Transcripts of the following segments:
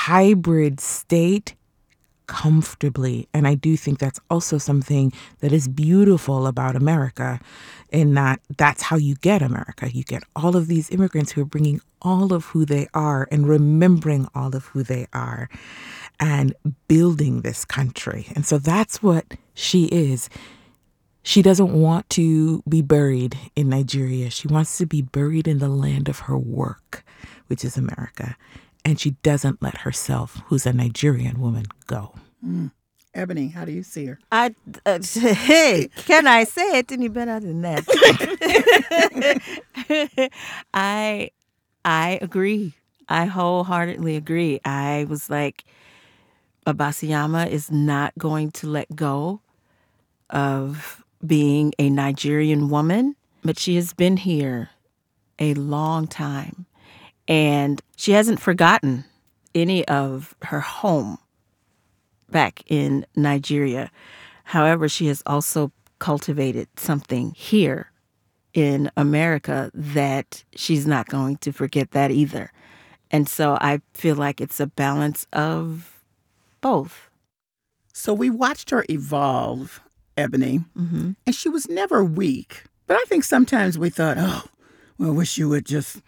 hybrid state comfortably. And I do think that's also something that is beautiful about America, in that that's how you get America. You get all of these immigrants who are bringing all of who they are and remembering all of who they are and building this country. And so that's what she is. She doesn't want to be buried in Nigeria. She wants to be buried in the land of her work, which is America. And she doesn't let herself, who's a Nigerian woman, go. Ebony, how do you see her? Hey, can I say it any better than that? I agree. I wholeheartedly agree. I was like, Abasiyama is not going to let go of being a Nigerian woman, but she has been here a long time. And she hasn't forgotten any of her home back in Nigeria. However, she has also cultivated something here in America that she's not going to forget that either. And so I feel like it's a balance of both. So we watched her evolve, Ebony, and she was never weak. But I think sometimes we thought, oh, well, I wish you would just,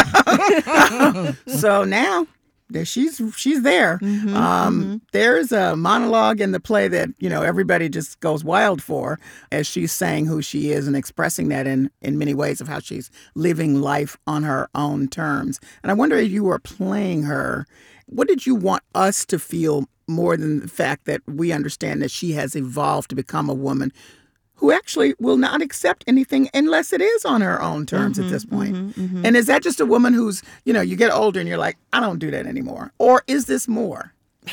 So now she's there. There's a monologue in the play that, everybody just goes wild for as she's saying who she is and expressing that in many ways of how she's living life on her own terms. And I wonder if you were playing her, what did you want us to feel more than the fact that we understand that she has evolved to become a woman who actually will not accept anything unless it is on her own terms at this point? And is that just a woman who's, you get older and you're like, I don't do that anymore? Or is this more?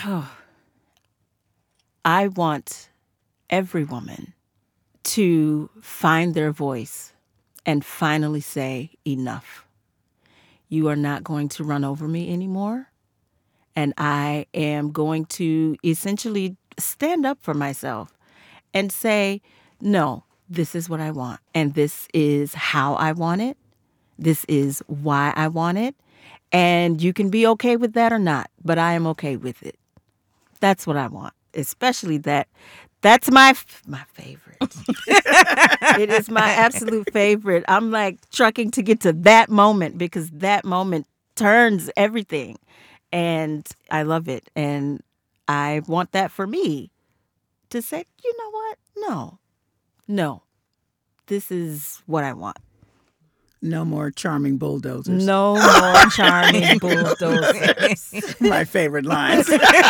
I want every woman to find their voice and finally say, enough. You are not going to run over me anymore. And I am going to essentially stand up for myself and say, no, this is what I want. And this is how I want it. This is why I want it. And you can be okay with that or not, but I am okay with it. That's what I want. Especially that's my favorite. It is my absolute favorite. I'm like trucking to get to that moment because that moment turns everything. And I love it. And I want that for me to say, you know what? No, this is what I want. No more charming bulldozers. No more charming bulldozers. My favorite lines.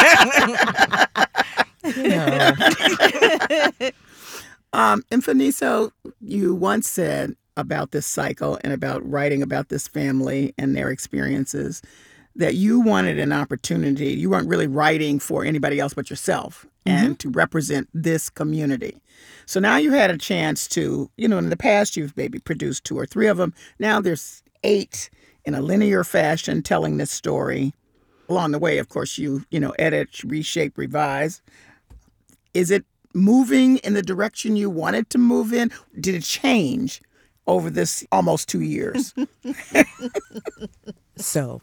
Mfaniso, you once said about this cycle and about writing about this family and their experiences that you wanted an opportunity. You weren't really writing for anybody else but yourself and to represent this community. So now you had a chance to, in the past, you've maybe produced 2 or 3 of them. Now there's 8 in a linear fashion telling this story. Along the way, of course, you edit, reshape, revise. Is it moving in the direction you wanted to move in? Did it change over this almost 2 years? So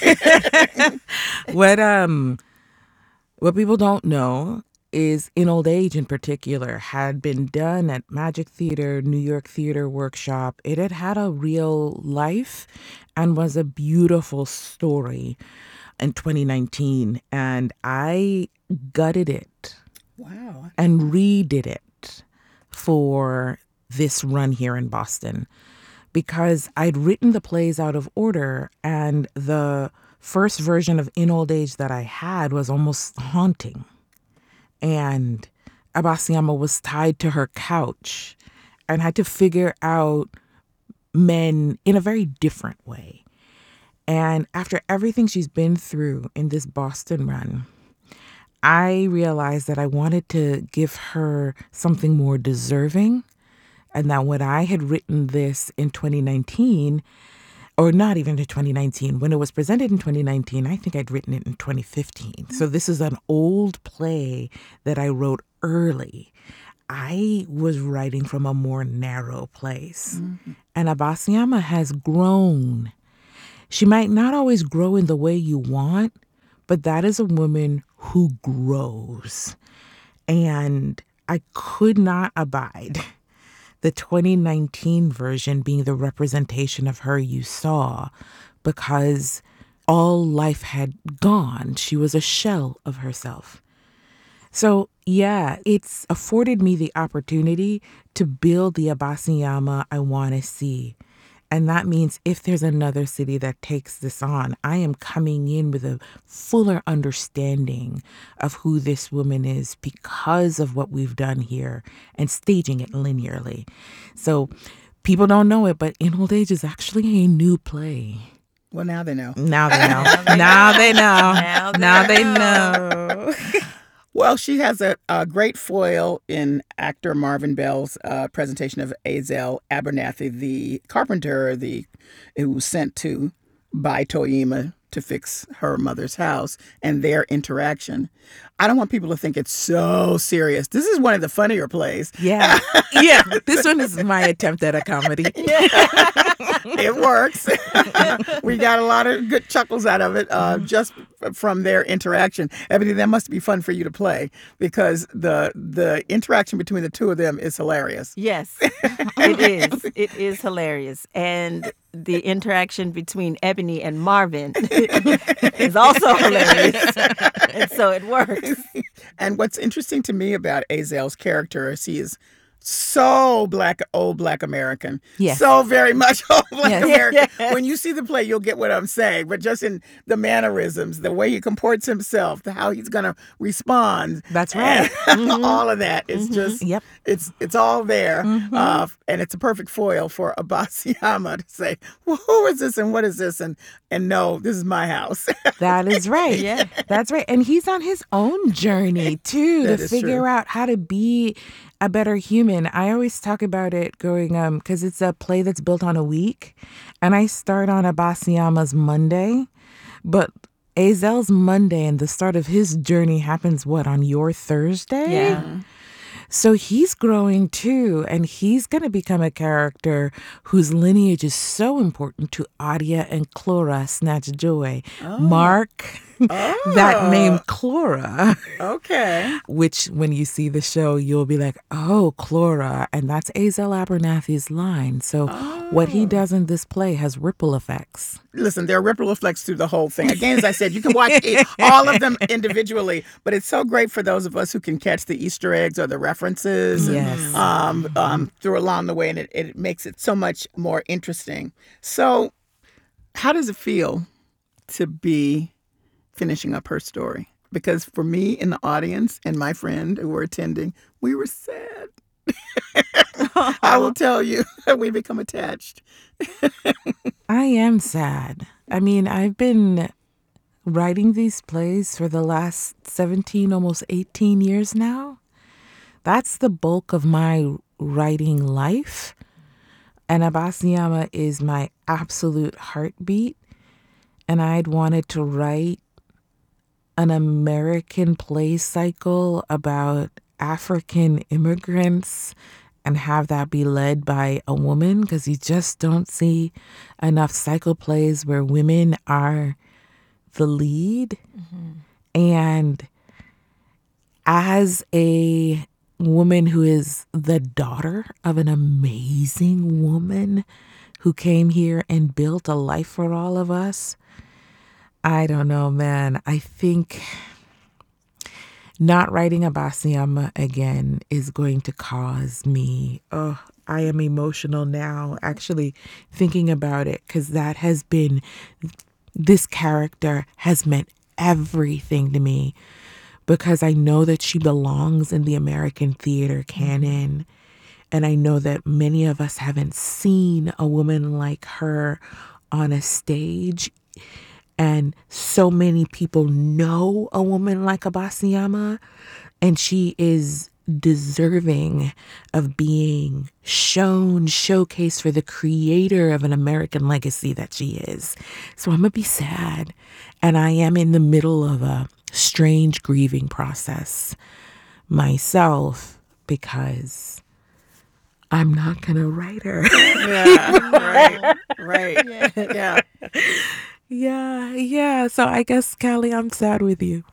what people don't know is In Old Age in particular had been done at Magic Theater, New York Theater Workshop. It had had a real life and was a beautiful story in 2019. And I gutted it. Wow. And redid it for this run here in Boston because I'd written the plays out of order, and the first version of In Old Age that I had was almost haunting. And Abasiyama was tied to her couch and had to figure out men in a very different way. And after everything she's been through in this Boston run, I realized that I wanted to give her something more deserving, and that when I had written this in 2019, or not even in 2019, when it was presented in 2019, I think I'd written it in 2015. So this is an old play that I wrote early. I was writing from a more narrow place. And Abasiyama has grown. She might not always grow in the way you want, but that is a woman who grows. And I could not abide the 2019 version being the representation of her you saw, because all life had gone. She was a shell of herself. So, yeah, it's afforded me the opportunity to build the Abasiyama I want to see. And that means if there's another city that takes this on, I am coming in with a fuller understanding of who this woman is because of what we've done here and staging it linearly. So people don't know it, but In Old Age is actually a new play. Well, now they know. Now they know. Now they know. Now they know. Well, she has a great foil in actor Marvin Bell's presentation of Azel Abernathy, the carpenter who was sent to by Toyima to fix her mother's house, and their interaction. I don't want people to think it's so serious. This is one of the funnier plays. Yeah. Yeah. This one is my attempt at a comedy. It works. We got a lot of good chuckles out of it just from their interaction. Ebony, that must be fun for you to play because the interaction between the two of them is hilarious. Yes, it is. It is hilarious. And the interaction between Ebony and Marvin is also hilarious. And so it works. And what's interesting to me about Azel's character is he is so old black American. Yes. So very much old black American. Yes. When you see the play, you'll get what I'm saying. But just in the mannerisms, the way he comports himself, how he's going to respond. That's right. All of that is just, Yep. it's all there. And it's a perfect foil for Abasiyama to say, well, who is this and what is this? And no, this is my house. That is right. Yeah. That's right. And he's on his own journey, too, That to is figure true. out how to be a better human. I always talk about it going, because it's a play that's built on a week. And I start on Abasiyama's Monday. But Azel's Monday and the start of his journey happens, on your Thursday? Yeah. So he's growing too, and he's going to become a character whose lineage is so important to Adia and Clora Snatch Joy. Mark that name Clora, Okay. which when you see the show, you'll be like, oh, Clora. And that's Azel Abernathy's line. So what he does in this play has ripple effects. Listen, there are ripple effects through the whole thing. Again, as I said, you can watch all of them individually, but it's so great for those of us who can catch the Easter eggs or the references Yes. through along the way, and it makes it so much more interesting. So how does it feel to be finishing up her story? Because for me in the audience and my friend who were attending, we were sad. I will tell you, we become attached. I am sad. I mean, I've been writing these plays for the last 17, almost 18 years now. That's the bulk of my writing life. And Abasiyama is my absolute heartbeat. And I'd wanted to write an American play cycle about African immigrants and have that be led by a woman, because you just don't see enough cycle plays where women are the lead. And as a woman who is the daughter of an amazing woman who came here and built a life for all of us, I don't know, man. I think not writing Abasiyama again is going to cause me, I am emotional now actually thinking about it, because this character has meant everything to me, because I know that she belongs in the American theater canon. And I know that many of us haven't seen a woman like her on a stage. And so many people know a woman like Abasiyama, and she is deserving of being showcased for the creator of an American legacy that she is. So I'm going to be sad. And I am in the middle of a strange grieving process myself, because I'm not going to write her. Yeah, right. Yeah. Yeah. So I guess, Callie, I'm sad with you.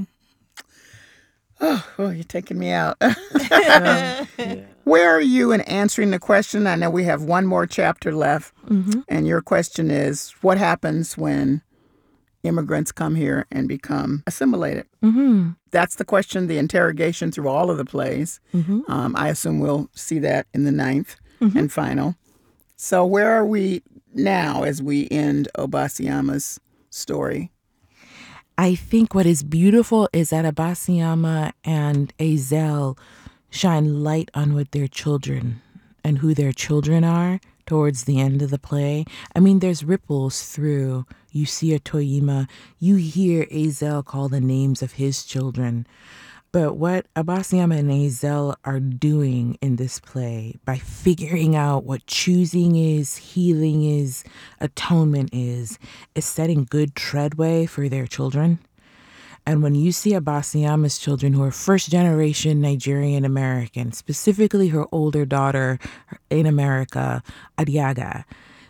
Oh, you're taking me out. Yeah. Where are you in answering the question? I know we have one more chapter left. And your question is, what happens when immigrants come here and become assimilated? That's the question, the interrogation through all of the plays. I assume we'll see that in the 9th and final. So where are we now as we end Obasiama's story? I think what is beautiful is that Obasiama and Azel shine light on what their children and who their children are towards the end of the play. I mean, there's ripples through. You see a Toyima, you hear Azel call the names of his children. But what Obasiama and Azel are doing in this play by figuring out what choosing is, healing is, atonement is setting good treadway for their children. And when you see Obasiama's children, who are first-generation Nigerian American, specifically her older daughter in America, Adiaga,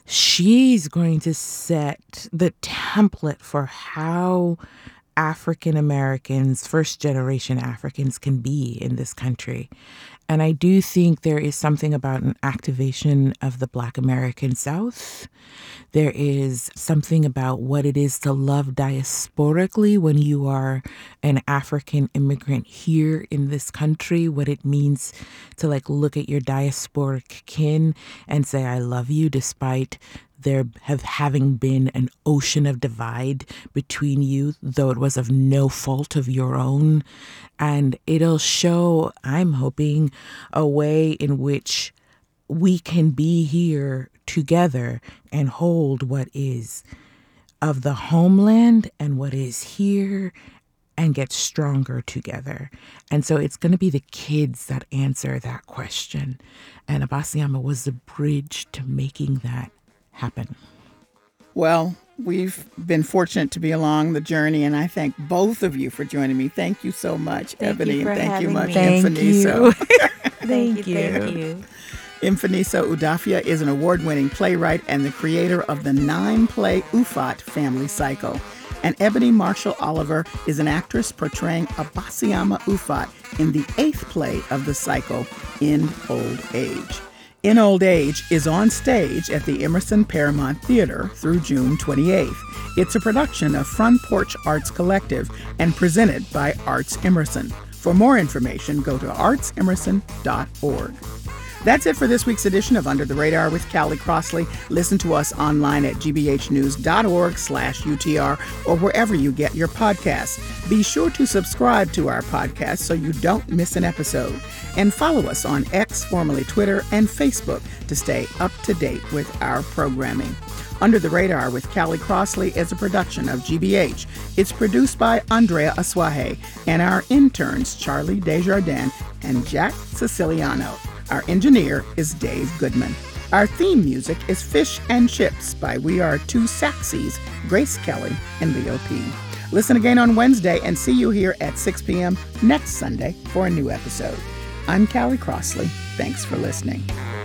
she's going to set the template for how African Americans, first-generation Africans, can be in this country. And I do think there is something about an activation of the Black American South. There is something about what it is to love diasporically when you are an African immigrant here in this country, what it means to look at your diasporic kin and say, I love you, despite there having been an ocean of divide between you, though it was of no fault of your own. And it'll show, I'm hoping, a way in which we can be here together and hold what is of the homeland and what is here and get stronger together. And so it's going to be the kids that answer that question. And Obasiama was the bridge to making that happen. Well, we've been fortunate to be along the journey, and I thank both of you for joining me. Thank you so much, Ebony, and thank you much, Mfaniso. Thank you. Mfaniso Udafia is an award-winning playwright and the creator of the 9-play Ufot family cycle. And Ebony Marshall Oliver is an actress portraying Obasiama Ufot in the 8th play of the cycle, In Old Age. In Old Age is on stage at the Emerson Paramount Theater through June 28th. It's a production of Front Porch Arts Collective and presented by Arts Emerson. For more information, go to artsemerson.org. That's it for this week's edition of Under the Radar with Callie Crossley. Listen to us online at gbhnews.org/UTR or wherever you get your podcasts. Be sure to subscribe to our podcast so you don't miss an episode. And follow us on X, formerly Twitter, and Facebook to stay up to date with our programming. Under the Radar with Callie Crossley is a production of GBH. It's produced by Andrea Aswahe and our interns Charlie Desjardins and Jack Siciliano. Our engineer is Dave Goodman. Our theme music is Fish and Chips by We Are Two Saxies, Grace Kelly and Leo P. Listen again on Wednesday and see you here at 6 p.m. next Sunday for a new episode. I'm Callie Crossley. Thanks for listening.